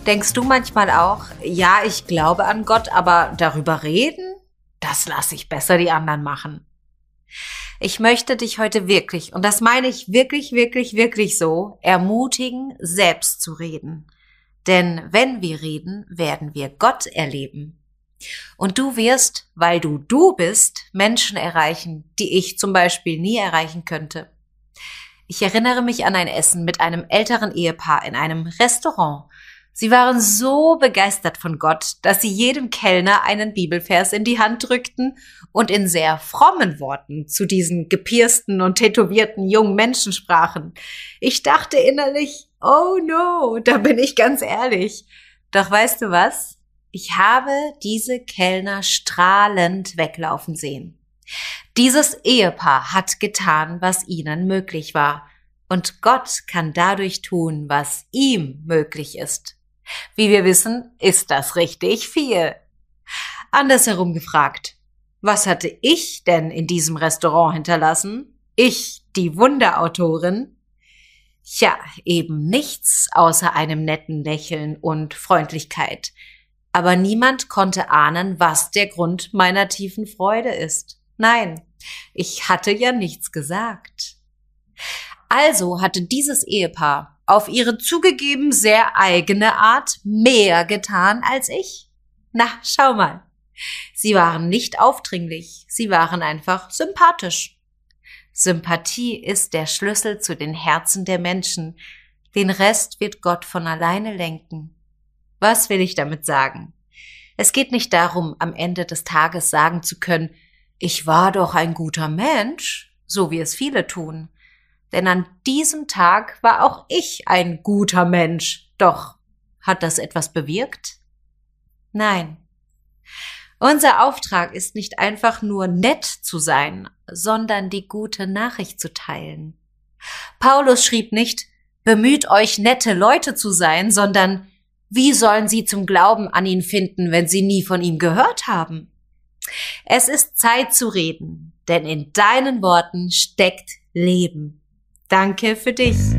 Denkst du manchmal auch, ja, ich glaube an Gott, aber darüber reden, das lasse ich besser die anderen machen? Ich möchte dich heute wirklich, und das meine ich wirklich, wirklich, wirklich so, ermutigen, selbst zu reden. Denn wenn wir reden, werden wir Gott erleben. Und du wirst, weil du bist, Menschen erreichen, die ich zum Beispiel nie erreichen könnte. Ich erinnere mich an ein Essen mit einem älteren Ehepaar in einem Restaurant. Sie waren so begeistert von Gott, dass sie jedem Kellner einen Bibelvers in die Hand drückten und in sehr frommen Worten zu diesen gepiersten und tätowierten jungen Menschen sprachen. Ich dachte innerlich, oh no, da bin ich ganz ehrlich. Doch weißt du was? Ich habe diese Kellner strahlend weglaufen sehen. Dieses Ehepaar hat getan, was ihnen möglich war. Und Gott kann dadurch tun, was ihm möglich ist. Wie wir wissen, ist das richtig viel. Andersherum gefragt, was hatte ich denn in diesem Restaurant hinterlassen? Ich, die Wunderautorin? Tja, eben nichts außer einem netten Lächeln und Freundlichkeit. Aber niemand konnte ahnen, was der Grund meiner tiefen Freude ist. Nein, ich hatte ja nichts gesagt. Also hatte dieses Ehepaar auf ihre zugegeben sehr eigene Art mehr getan als ich. Na, schau mal. Sie waren nicht aufdringlich, sie waren einfach sympathisch. Sympathie ist der Schlüssel zu den Herzen der Menschen. Den Rest wird Gott von alleine lenken. Was will ich damit sagen? Es geht nicht darum, am Ende des Tages sagen zu können, ich war doch ein guter Mensch, so wie es viele tun. Denn an diesem Tag war auch ich ein guter Mensch. Doch, hat das etwas bewirkt? Nein. Unser Auftrag ist nicht einfach nur nett zu sein, sondern die gute Nachricht zu teilen. Paulus schrieb nicht, bemüht euch, nette Leute zu sein, sondern wie sollen sie zum Glauben an ihn finden, wenn sie nie von ihm gehört haben? Es ist Zeit zu reden, denn in deinen Worten steckt Leben. Danke für dich.